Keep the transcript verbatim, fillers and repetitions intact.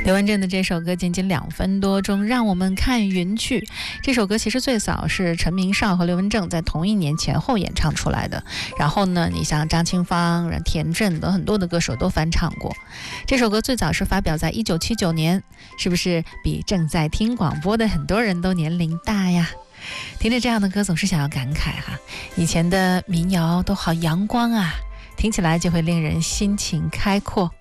刘文正的这首歌仅仅两分多钟，让我们看云去。这首歌其实最早是陈明绍和刘文正在同一年前后演唱出来的，然后呢，你像张清芳、田震等很多的歌手都翻唱过。这首歌最早是发表在一九七九年，是不是比正在听广播的很多人都年龄大呀？听着这样的歌总是想要感慨哈，以前的民谣都好阳光啊，听起来就会令人心情开阔。